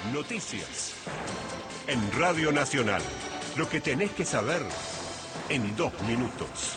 Noticias. En Radio Nacional. Lo que tenés que saber en 2 minutos.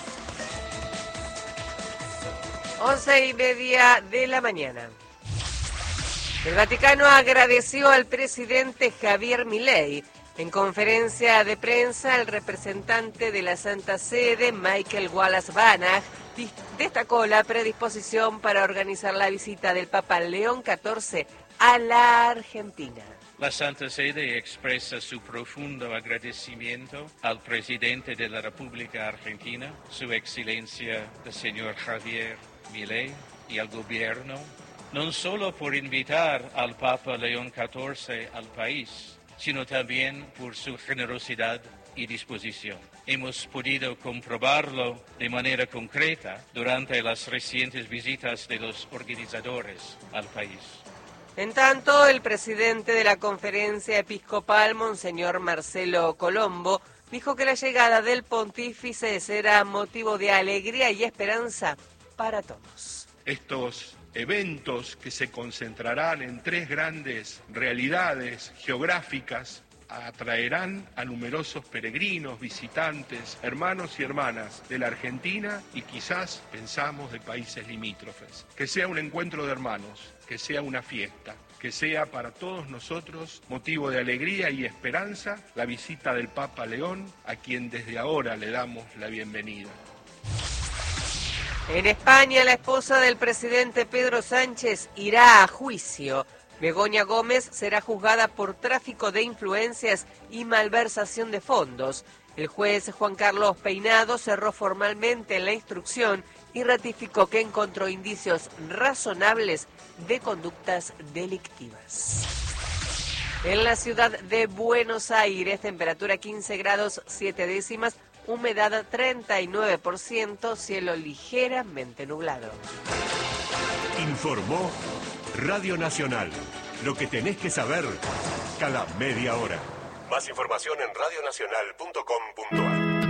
11:30 de la mañana. El Vaticano agradeció al presidente Javier Milei. En conferencia de prensa, el representante de la Santa Sede, Michael Wallace Banach, destacó la predisposición para organizar la visita del Papa León XIV a la Argentina. La Santa Sede expresa su profundo agradecimiento al presidente de la República Argentina, su excelencia el señor Javier Milei, y al gobierno, no solo por invitar al Papa León XIV al país, sino también por su generosidad y disposición. Hemos podido comprobarlo de manera concreta durante las recientes visitas de los organizadores al país. En tanto, el presidente de la Conferencia Episcopal, Monseñor Marcelo Colombo, dijo que la llegada del pontífice será motivo de alegría y esperanza para todos. Estos eventos que se concentrarán en 3 grandes realidades geográficas atraerán a numerosos peregrinos, visitantes, hermanos y hermanas de la Argentina y quizás pensamos de países limítrofes. Que sea un encuentro de hermanos, que sea una fiesta, que sea para todos nosotros motivo de alegría y esperanza la visita del Papa León, a quien desde ahora le damos la bienvenida. En España, la esposa del presidente Pedro Sánchez irá a juicio. Begoña Gómez será juzgada por tráfico de influencias y malversación de fondos. El juez Juan Carlos Peinado cerró formalmente la instrucción y ratificó que encontró indicios razonables de conductas delictivas. En la ciudad de Buenos Aires, temperatura 15 grados 7 décimas, humedad 39%, cielo ligeramente nublado. Informó Radio Nacional. Lo que tenés que saber cada media hora. Más información en radionacional.com.ar.